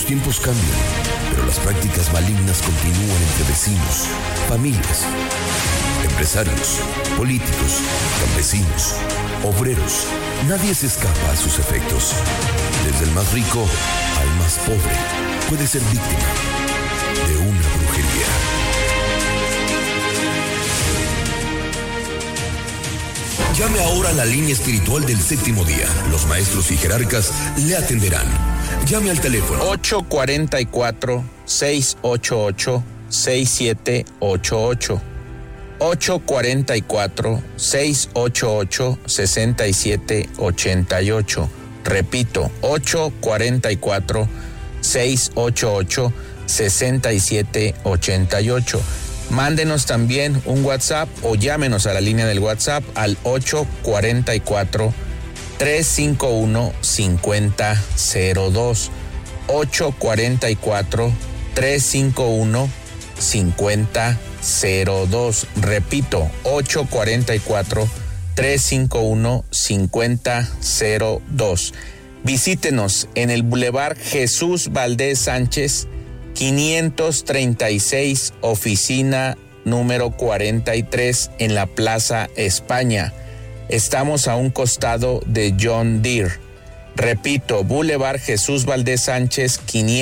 tiempos cambian, pero las prácticas malignas continúan entre vecinos, familias, empresarios, políticos, campesinos, obreros. Nadie se escapa a sus efectos. Desde el más rico al más pobre puede ser víctima de una brujería. Llame ahora a la línea espiritual del Séptimo Día. Los maestros y jerarcas le atenderán. Llame al teléfono 844-688-6788. 844-688-6788. Repito, 844-688-6788. Mándenos también un WhatsApp o llámenos a la línea del WhatsApp al 844-351-5002. 844-351-5002. Repito, 844-351-5002. Visítenos en el Boulevard Jesús Valdés Sánchez, 536, oficina número 43 en la Plaza España. Estamos a un costado de John Deere. Repito, Boulevard Jesús Valdés Sánchez,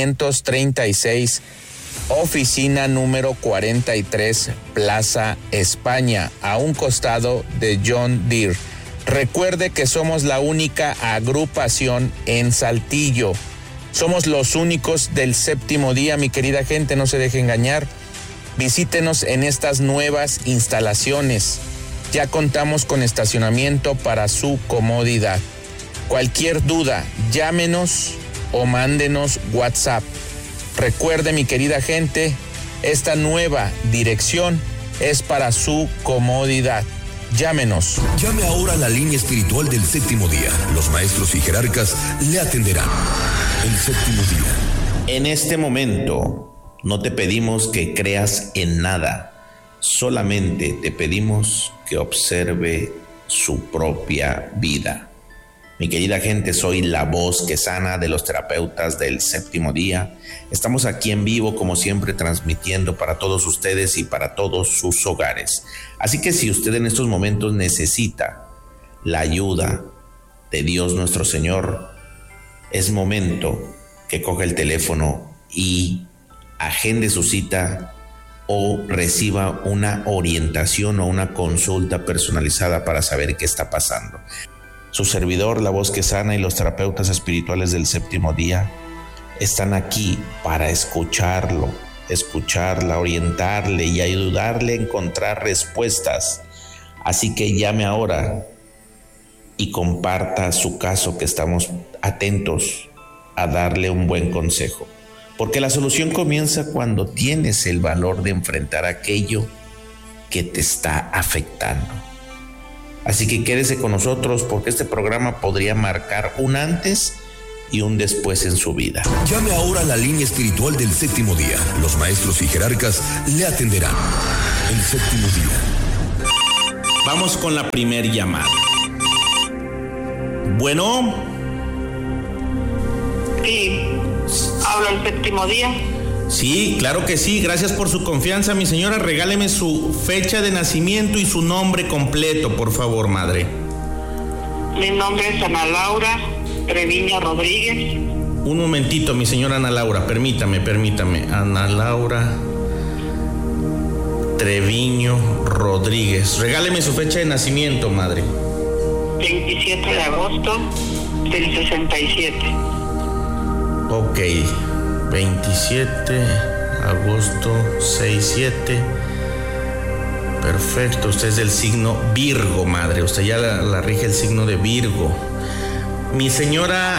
536, oficina número 43, Plaza España, a un costado de John Deere. Recuerde que somos la única agrupación en Saltillo. Somos los únicos del Séptimo Día, mi querida gente, no se deje engañar. Visítenos en estas nuevas instalaciones. Ya contamos con estacionamiento para su comodidad. Cualquier duda, llámenos o mándenos WhatsApp. Recuerde, mi querida gente, esta nueva dirección es para su comodidad. Llámenos. Llame ahora a la línea espiritual del Séptimo Día. Los maestros y jerarcas le atenderán. El Séptimo Día. En este momento no te pedimos que creas en nada, solamente te pedimos que observe su propia vida. Mi querida gente, soy la voz que sana de los terapeutas del Séptimo Día. Estamos aquí en vivo, como siempre, transmitiendo para todos ustedes y para todos sus hogares. Así que si usted en estos momentos necesita la ayuda de Dios nuestro Señor, es momento que coja el teléfono y agende su cita o reciba una orientación o una consulta personalizada para saber qué está pasando. Su servidor, la voz que sana, y los terapeutas espirituales del Séptimo Día están aquí para escucharlo, escucharla, orientarle y ayudarle a encontrar respuestas. Así que llame ahora y comparta su caso, que estamos atentos a darle un buen consejo. Porque la solución comienza cuando tienes el valor de enfrentar aquello que te está afectando. Así que quédese con nosotros, porque este programa podría marcar un antes y un después en su vida. Llame ahora a la línea espiritual del Séptimo Día. Los maestros y jerarcas le atenderán. El Séptimo Día. Vamos con la primer llamada. Bueno. Sí, habla el Séptimo Día. Sí, claro que sí. Gracias por su confianza, mi señora. Regáleme su fecha de nacimiento y su nombre completo, por favor, madre. Mi nombre es Ana Laura Treviño Rodríguez. Un momentito, mi señora Ana Laura. Permítame. Ana Laura Treviño Rodríguez. Regáleme su fecha de nacimiento, madre. 27 de agosto del 67. Ok. 27 agosto 67. Perfecto. Usted es del signo Virgo, madre. Usted ya la rige el signo de Virgo. Mi señora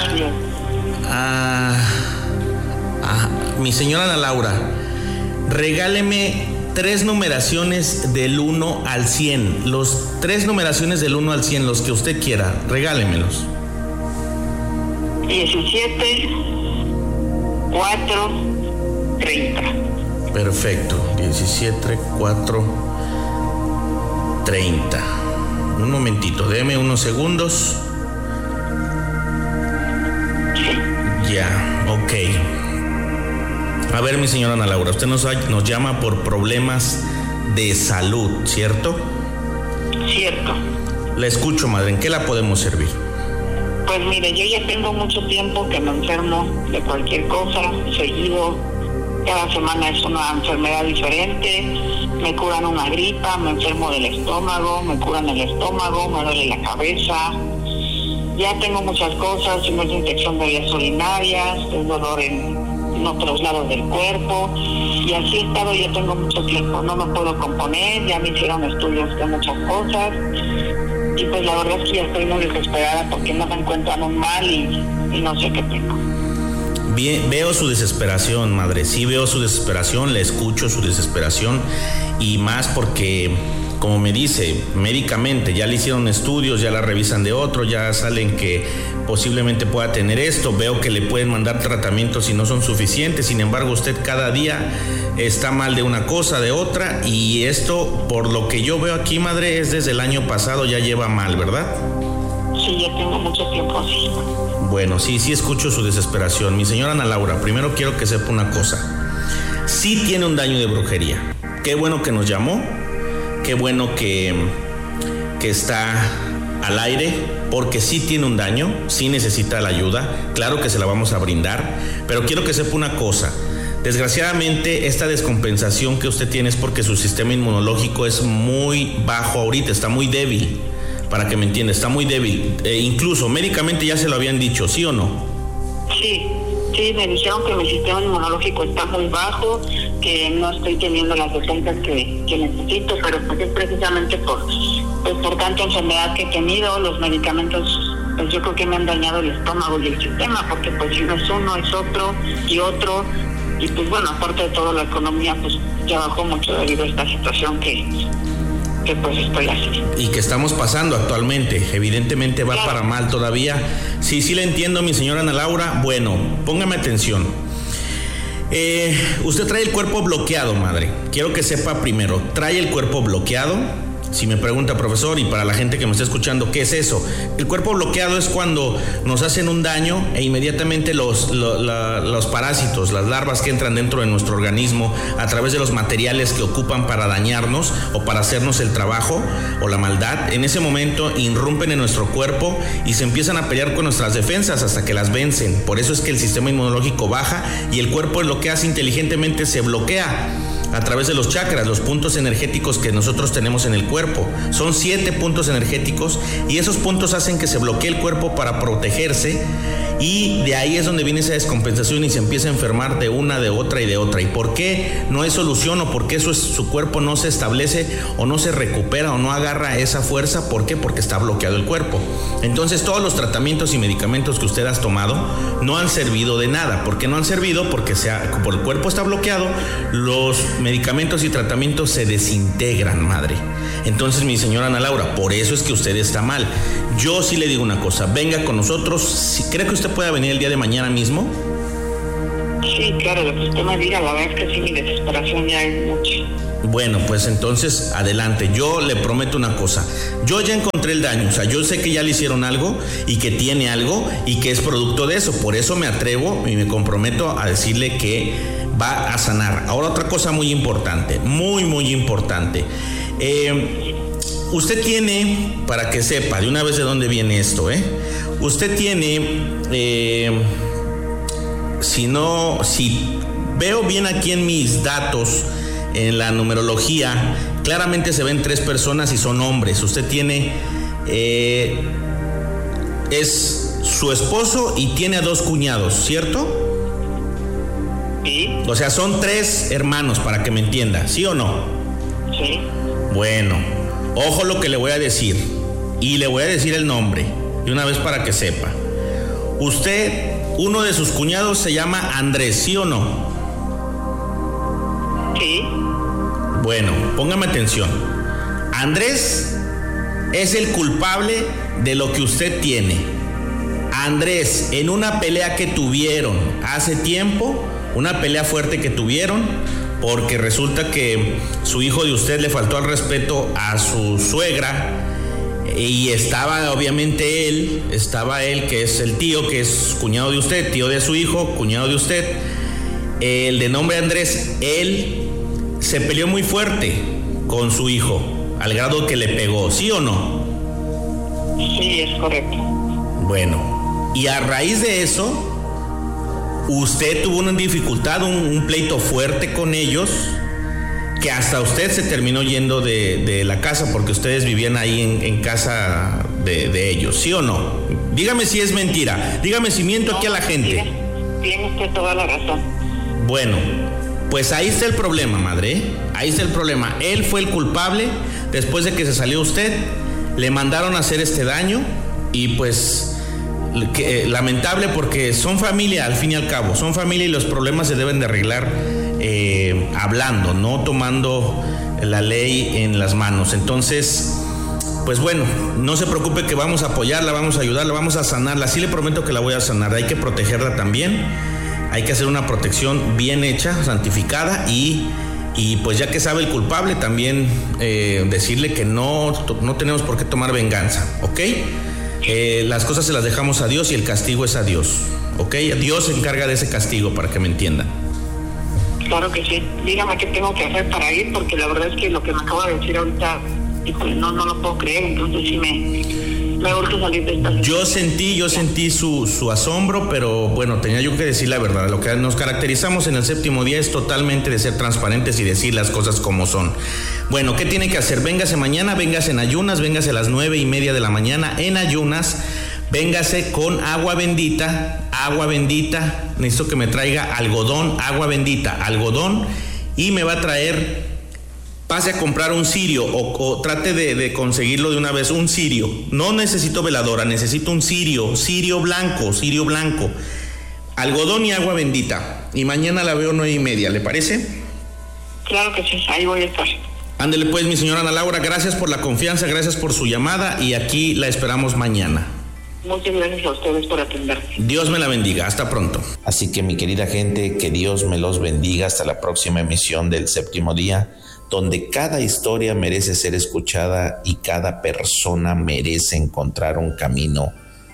mi señora Ana Laura, regáleme 3 numeraciones del 1 al 100. Los 3 numeraciones del 1 al 100, los que usted quiera. Regálemelos. 17, 4, 30. Perfecto. 17, 4, 30. Un momentito, deme unos segundos. Ya, ok. A ver, mi señora Ana Laura, usted nos llama por problemas de salud, ¿cierto? Cierto. La escucho, madre. ¿En qué la podemos servir? Pues mire, yo ya tengo mucho tiempo que me enfermo de cualquier cosa, seguido. Cada semana es una enfermedad diferente. Me curan una gripa, me enfermo del estómago, me curan el estómago, me duele la cabeza. Ya tengo muchas cosas, una infección de vías urinarias, tengo dolor en otros lados del cuerpo, y así he estado. Ya tengo mucho tiempo, no me puedo componer, ya me hicieron estudios de muchas cosas, y pues la verdad es que ya estoy muy desesperada porque no me encuentran un mal y no sé qué tengo. Bien, veo su desesperación, madre, sí veo su desesperación, le escucho su desesperación, y más porque, como me dice, médicamente ya le hicieron estudios, ya la revisan de otro, ya salen que posiblemente pueda tener esto, veo que le pueden mandar tratamientos y no son suficientes, sin embargo usted cada día está mal de una cosa, de otra, y esto, por lo que yo veo aquí, madre, es desde el año pasado, ya lleva mal, ¿verdad? Sí, ya tengo mucho tiempo así. Bueno, sí escucho su desesperación. Mi señora Ana Laura, primero quiero que sepa una cosa. Sí tiene un daño de brujería. Qué bueno que nos llamó. Qué bueno que está al aire, porque sí tiene un daño, sí necesita la ayuda. Claro que se la vamos a brindar, pero quiero que sepa una cosa. Desgraciadamente, esta descompensación que usted tiene es porque su sistema inmunológico es muy bajo ahorita, está muy débil. Para que me entienda, está muy débil. Incluso médicamente ya se lo habían dicho, ¿sí o no? Sí, me dijeron que mi sistema inmunológico está muy bajo, que no estoy teniendo las defensas que necesito, pero pues es precisamente por tanta enfermedad que he tenido. Los medicamentos, pues yo creo que me han dañado el estómago y el sistema, porque pues si no es uno, es otro, y pues bueno, aparte de todo, la economía pues ya bajó mucho debido a esta situación que pues estoy así. Y que estamos pasando actualmente, evidentemente va claro. Para mal todavía. Sí le entiendo, mi señora Ana Laura. Bueno, póngame atención. Usted trae el cuerpo bloqueado, madre. Quiero que sepa primero, trae el cuerpo bloqueado. Si me pregunta, profesor, y para la gente que me está escuchando, ¿qué es eso? El cuerpo bloqueado es cuando nos hacen un daño e inmediatamente los parásitos, las larvas que entran dentro de nuestro organismo a través de los materiales que ocupan para dañarnos o para hacernos el trabajo o la maldad, en ese momento irrumpen en nuestro cuerpo y se empiezan a pelear con nuestras defensas hasta que las vencen. Por eso es que el sistema inmunológico baja y el cuerpo lo que hace inteligentemente se bloquea a través de los chakras, los puntos energéticos que nosotros tenemos en el cuerpo. Son 7 puntos energéticos y esos puntos hacen que se bloquee el cuerpo para protegerse, y de ahí es donde viene esa descompensación y se empieza a enfermar de una, de otra y de otra. ¿Y por qué no hay solución o por qué su cuerpo no se establece o no se recupera o no agarra esa fuerza? ¿Por qué? Porque está bloqueado el cuerpo. Entonces todos los tratamientos y medicamentos que usted ha tomado no han servido de nada. ¿Por qué no han servido? Porque por el cuerpo está bloqueado, los medicamentos y tratamientos se desintegran, madre. Entonces, mi señora Ana Laura, por eso es que usted está mal. Yo sí le digo una cosa, venga con nosotros. Si cree que usted pueda venir el día de mañana mismo. Sí, claro, lo que usted me diga, la verdad es que sí, mi desesperación ya es mucho. Bueno, pues entonces adelante. Yo le prometo una cosa, yo ya encontré el daño, o sea, yo sé que ya le hicieron algo y que tiene algo y que es producto de eso. Por eso me atrevo y me comprometo a decirle que va a sanar. Ahora, otra cosa muy importante, muy importante. Usted tiene, para que sepa de una vez de dónde viene esto, usted tiene, si veo bien aquí en mis datos, en la numerología, claramente se ven 3 personas y son hombres. Usted tiene, es su esposo y tiene a 2 cuñados, ¿cierto? Sí. O sea, son 3 hermanos, para que me entienda, ¿sí o no? Sí. Bueno, ojo lo que le voy a decir, y le voy a decir el nombre, de una vez para que sepa. Usted, uno de sus cuñados se llama Andrés, ¿sí o no? Sí. Bueno, póngame atención. Andrés es el culpable de lo que usted tiene. Andrés, en una pelea que tuvieron hace tiempo, una pelea fuerte que tuvieron, porque resulta que su hijo de usted le faltó al respeto a su suegra, y estaba obviamente estaba él, que es el tío, que es cuñado de usted, tío de su hijo, cuñado de usted, el de nombre Andrés, él se peleó muy fuerte con su hijo, al grado que le pegó, ¿sí o no? Sí, es correcto. Bueno, y a raíz de eso, usted tuvo una dificultad, un pleito fuerte con ellos, que hasta usted se terminó yendo de la casa porque ustedes vivían ahí en casa de ellos, ¿sí o no? Dígame si es mentira, dígame si miento aquí a la gente. Tiene usted toda la razón. Bueno, pues ahí está el problema, madre, ahí está el problema. Él fue el culpable. Después de que se salió usted, le mandaron a hacer este daño y pues lamentable, porque son familia, al fin y al cabo, son familia, y los problemas se deben de arreglar hablando, no tomando la ley en las manos. Entonces, pues bueno, no se preocupe, que vamos a apoyarla, vamos a ayudarla, vamos a sanarla. Sí le prometo que la voy a sanar. Hay que protegerla también, hay que hacer una protección bien hecha, santificada, y pues ya que sabe el culpable, también decirle que no tenemos por qué tomar venganza, ¿ok? Las cosas se las dejamos a Dios y el castigo es a Dios, ¿ok? Dios se encarga de ese castigo, para que me entiendan. Claro que sí. Dígame qué tengo que hacer para ir, porque la verdad es que lo que me acaba de decir ahorita, híjole, no lo puedo creer. Entonces sí me urge salir de esta situación. Yo sentí su asombro, pero bueno, tenía yo que decir la verdad. Lo que nos caracterizamos en el Séptimo Día es totalmente de ser transparentes y decir las cosas como son. Bueno, ¿qué tiene que hacer? Véngase mañana, véngase en ayunas, véngase a las 9:30 de la mañana en ayunas. Véngase con agua bendita, necesito que me traiga algodón, agua bendita, algodón, y me va a traer, pase a comprar un cirio, o trate de conseguirlo de una vez, un cirio. No necesito veladora, necesito un cirio blanco, algodón y agua bendita, y mañana la veo 9:30, ¿le parece? Claro que sí, ahí voy a estar. Ándele pues, mi señora Ana Laura, gracias por la confianza, gracias por su llamada, y aquí la esperamos mañana. Muchas gracias a ustedes por atenderme. Dios me la bendiga, hasta pronto. Así que, mi querida gente, que Dios me los bendiga hasta la próxima emisión del Séptimo Día, donde cada historia merece ser escuchada y cada persona merece encontrar un camino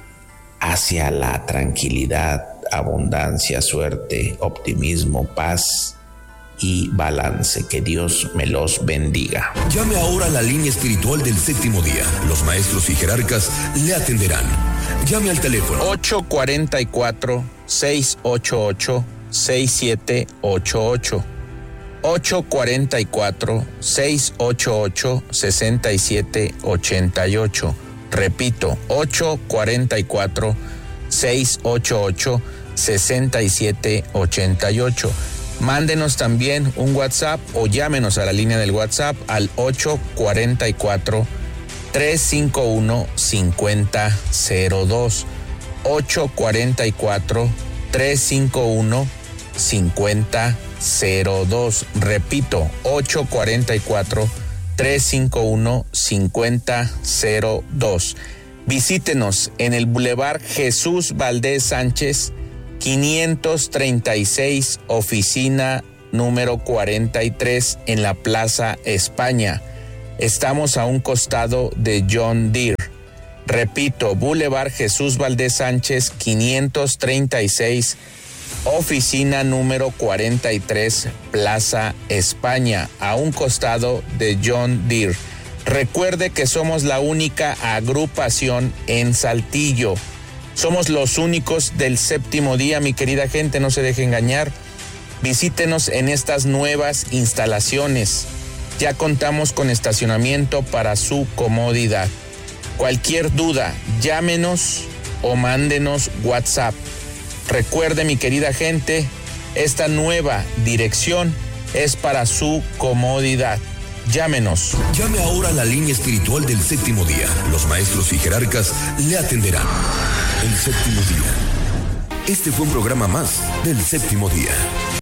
hacia la tranquilidad, abundancia, suerte, optimismo, paz y balance. Que Dios me los bendiga. Llame ahora a la línea espiritual del Séptimo Día. Los maestros y jerarcas le atenderán. Llame al teléfono 844-688-6788. 844-688-6788. Repito, 844-688-6788. Mándenos también un WhatsApp o llámenos a la línea del WhatsApp al 844-351-5002. 844-351-5002. Repito, 844-351-5002. Visítenos en el Boulevard Jesús Valdés Sánchez, 536, oficina número 43, en la Plaza España. Estamos a un costado de John Deere. Repito, Boulevard Jesús Valdés Sánchez, 536, oficina número 43, Plaza España, a un costado de John Deere. Recuerde que somos la única agrupación en Saltillo. Somos los únicos del Séptimo Día, mi querida gente, no se deje engañar. Visítenos en estas nuevas instalaciones. Ya contamos con estacionamiento para su comodidad. Cualquier duda, llámenos o mándenos WhatsApp. Recuerde, mi querida gente, esta nueva dirección es para su comodidad. Llámenos. Llame ahora a la línea espiritual del Séptimo Día. Los maestros y jerarcas le atenderán. El Séptimo Día. Este fue un programa más del Séptimo Día.